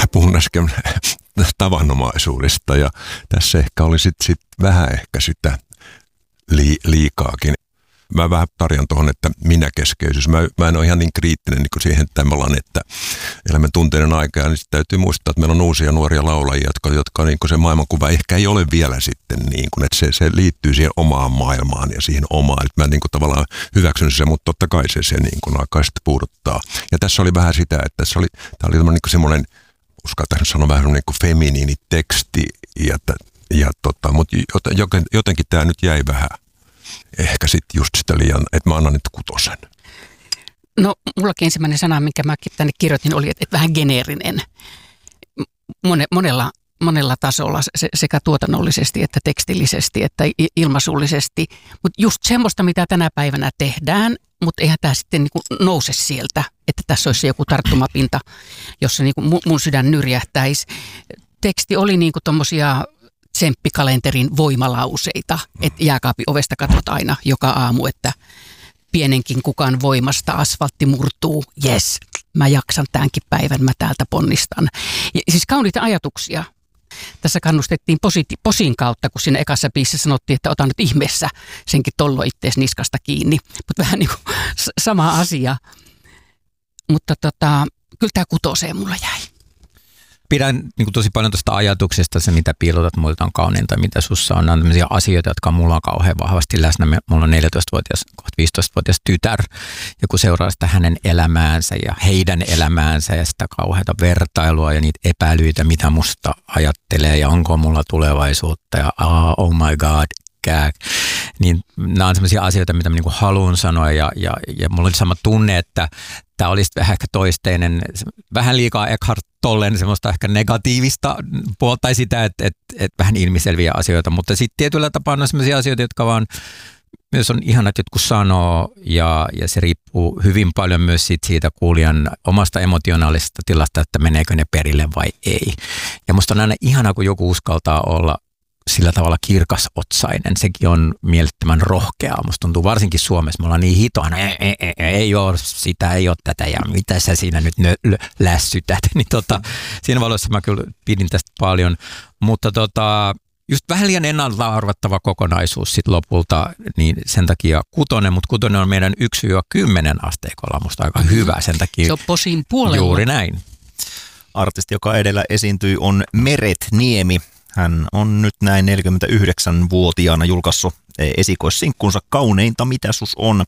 mä puhun äsken tavanomaisuudesta ja tässä ehkä oli sit vähän ehkä sitä liikaakin. Mä vähän tarjan tuohon, että minäkeskeisyys. Mä en ole ihan niin kriittinen niin kuin siihen tavallaan, että elämän tunteiden aikaa, niin täytyy muistaa, että meillä on uusia nuoria laulajia, jotka niin kuin se maailmankuva ehkä ei ole vielä sitten niin kuin, että se liittyy siihen omaan maailmaan ja siihen omaan. Että mä niin kuin tavallaan hyväksyn sen, mutta totta kai se niin kuin alkaa sitten puuduttaa. Ja tässä oli vähän sitä, että tämä oli niin kuin semmoinen, uskaltaisin sanoa vähän niin kuin feminiini teksti, mutta jotenkin tämä nyt jäi vähän. Ehkä sitten just sitä liian, että mä annan nyt 6. No, mullakin ensimmäinen sana, minkä mä tänne kirjoitin, oli, että vähän geneerinen. Monella tasolla, sekä tuotannollisesti, että tekstillisesti, että ilmaisullisesti. Mutta just semmoista, mitä tänä päivänä tehdään, mutta eihän tämä sitten niinku nouse sieltä, että tässä olisi joku tarttumapinta, jossa niinku mun sydän nyrjähtäisi. Teksti oli niinku tommosia tsemppikalenterin voimalauseita, että jääkaapin ovesta katsot aina joka aamu, että pienenkin kukan voimasta asfaltti murtuu, jes, mä jaksan tämänkin päivän, mä täältä ponnistan. Ja siis kauniita ajatuksia. Tässä kannustettiin posin kautta, kun siinä ekassa biisissä sanottiin, että ota nyt ihmeessä senkin tollo ittees niskasta kiinni. Mutta vähän niin kuin sama asia. Mutta kyllä tämä 6 mulla jäi. Pidän niin tosi paljon tuosta ajatuksesta, se mitä piilotat muilta on kauniinta, mitä sussa on. Nämä on tämmöisiä asioita, jotka mulla on kauhean vahvasti läsnä. Mulla on 14-vuotias, 15-vuotias tytär, ja kun seuraa sitä hänen elämäänsä ja heidän elämäänsä ja sitä kauheata vertailua ja niitä epäilyitä, mitä musta ajattelee ja onko mulla tulevaisuutta ja oh my god, niin nämä on sellaisia asioita, mitä mä niin kuin haluan sanoa ja mulla oli sama tunne, että tämä olisi vähän ehkä toisteinen, vähän liikaa Eckhart Tollen semmoista ehkä negatiivista puolta tai sitä, että vähän ilmiselviä asioita, mutta sitten tietyllä tapaa on sellaisia asioita, jotka vaan myös on ihana, että jotkut sanoo ja se riippuu hyvin paljon myös siitä kuulijan omasta emotionaalisesta tilasta, että meneekö ne perille vai ei. Ja musta on aina ihana, kun joku uskaltaa olla sillä tavalla kirkasotsainen. Sekin on mielettömän rohkeaa. Musta tuntuu varsinkin Suomessa. Me ollaan niin hitoina. Ei ole sitä, ei ole tätä ja mitä sä siinä nyt lässytät. Niin siinä valossa mä kyllä pidin tästä paljon. Mutta just vähän liian ennalta arvattava kokonaisuus sit lopulta, niin sen takia 6, mutta 6 on meidän 1-10 asteikolla musta aika hyvä. Sen takia se on posin puolella. Juuri näin. Artisti, joka edellä esiintyi, on Meret Niemi. Hän on nyt näin 49-vuotiaana julkaissut esikoissinkkunsa Kauneinta mitä sus on.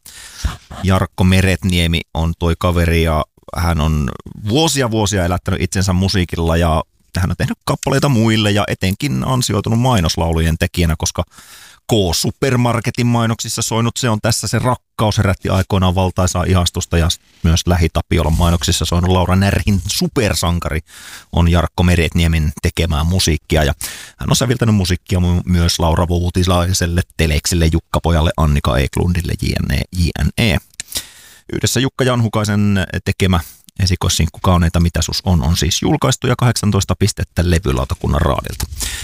Jarkko Meretniemi on toi kaveri ja hän on vuosia elättänyt itsensä musiikilla ja hän on tehnyt kappaleita muille ja etenkin ansioitunut mainoslaulujen tekijänä, koska K-supermarketin mainoksissa soinut Se on tässä se rakkaus herätti aikoinaan valtaisaa ihastusta ja myös Lähi-Tapiolan mainoksissa soinut Laura Närhin supersankari on Jarkko Meretniemen tekemää musiikkia ja hän on säviltänyt musiikkia myös Laura Vuutilaiselle, Teleksille, Jukka-pojalle, Annika Eklundille, jne. Yhdessä Jukka Janhukaisen tekemä esikoissinkku Kauneita mitä sus on siis julkaistu ja 18 pistettä levylautakunnan raadilta.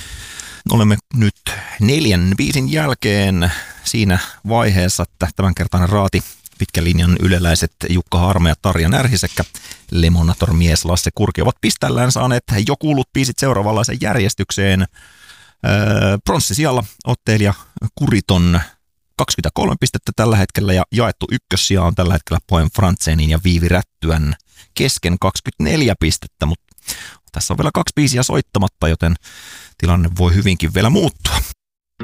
Olemme nyt 4 biisin jälkeen siinä vaiheessa, että tämänkertainen raati pitkän linjan yleläiset Jukka Harme ja Tarja Närhi sekä Lemonator-mies Lasse Kurki ovat pistellään saaneet jo kuullut biisit seuraavanlaisen järjestykseen. Pronssisijalla ottelija Kuriton 23 pistettä tällä hetkellä ja jaettu ykkössija on tällä hetkellä Poem Frantzenin ja Viivi Rättyän kesken 24 pistettä, mutta tässä on vielä 2 biisiä soittamatta, joten tilanne voi hyvinkin vielä muuttua.